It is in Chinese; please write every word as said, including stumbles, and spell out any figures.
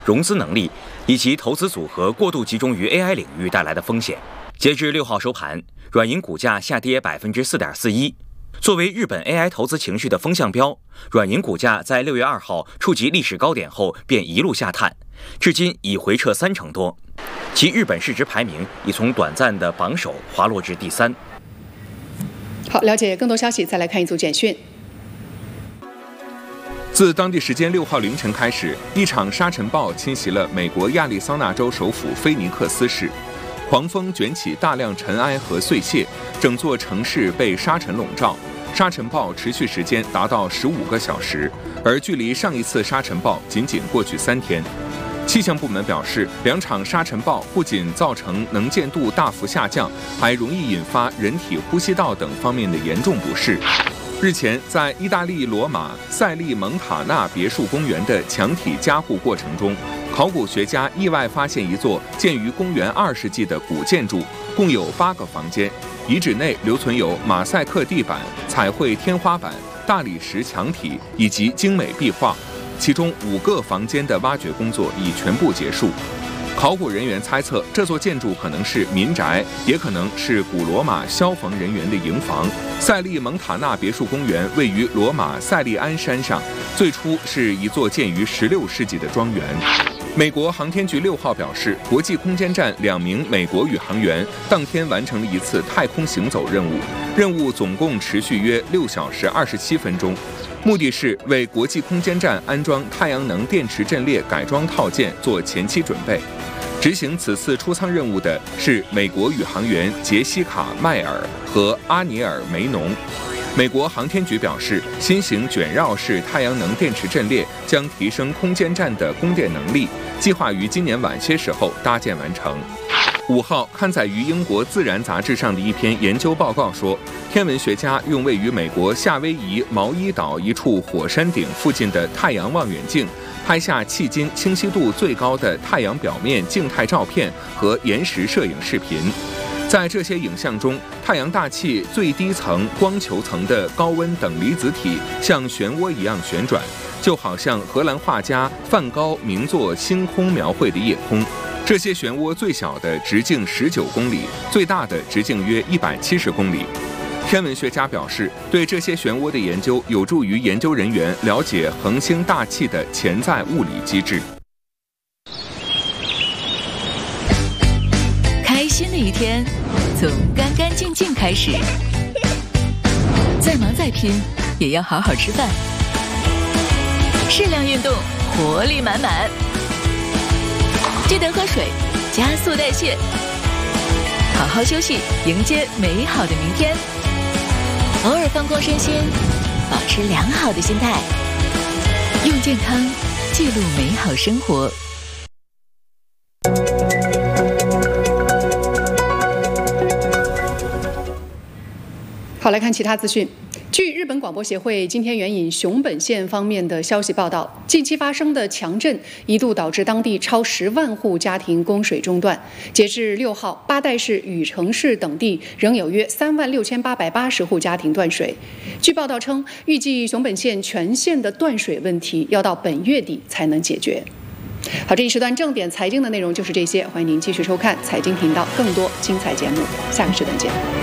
融资能力以及投资组合过度集中于 A I 领域带来的风险。截至六号收盘，软银股价下跌百分之四点四一。作为日本 A I 投资情绪的风向标，软银股价在六月二号触及历史高点后便一路下探，至今已回撤三成多，其日本市值排名已从短暂的榜首滑落至第三。 好，了解更多消息，再来看一组简讯。 自当地时间六号凌晨开始，一场沙尘暴侵袭了美国亚利桑那州首府菲尼克斯市，狂风卷起大量尘埃和碎屑，整座城市被沙尘笼罩。沙尘暴持续时间达到十五个小时，而距离上一次沙尘暴仅仅过去三天。气象部门表示，两场沙尘暴不仅造成能见度大幅下降，还容易引发人体呼吸道等方面的严重不适。日前，在意大利罗马塞利蒙塔纳别墅公园的墙体加固过程中，考古学家意外发现一座建于公元二世纪的古建筑，共有八个房间。遗址内留存有马赛克地板、彩绘天花板、大理石墙体以及精美壁画，其中五个房间的挖掘工作已全部结束。考古人员猜测，这座建筑可能是民宅，也可能是古罗马消防人员的营房。塞利蒙塔纳别墅公园位于罗马塞利安山上，最初是一座建于十六世纪的庄园。美国航天局六号表示，国际空间站两名美国宇航员当天完成了一次太空行走任务，任务总共持续约六小时二十七分钟，目的是为国际空间站安装太阳能电池阵列改装套件做前期准备。执行此次出舱任务的是美国宇航员杰西卡·迈尔和阿尼尔·梅农。美国航天局表示，新型卷绕式太阳能电池阵列将提升空间站的供电能力，计划于今年晚些时候搭建完成。五号刊载于英国《自然》杂志上的一篇研究报告说，天文学家用位于美国夏威夷毛伊岛一处火山顶附近的太阳望远镜，拍下迄今清晰度最高的太阳表面静态照片和延时摄影视频。在这些影像中，太阳大气最低层光球层的高温等离子体像漩涡一样旋转，就好像荷兰画家梵高名作《星空》描绘的夜空。这些漩涡最小的直径十九公里，最大的直径约一百七十公里。天文学家表示，对这些漩涡的研究有助于研究人员了解恒星大气的潜在物理机制。 开心的一天从干干净净开始，再忙再拼也要好好吃饭，适量运动，活力满满，记得喝水，加速代谢，好好休息，迎接美好的明天。偶尔放空身心，保持良好的心态，用健康记录美好生活。 好，来看其他资讯。据日本广播协会今天援引熊本县方面的消息报道，近期发生的强震一度导致当地超十万户家庭供水中断。截至六号，八代市、羽城市等地仍有约三万六千八百八十户家庭断水。据报道称，预计熊本县全县的断水问题要到本月底才能解决。好，这一时段正点财经的内容就是这些，欢迎您继续收看财经频道更多精彩节目，下个时段见。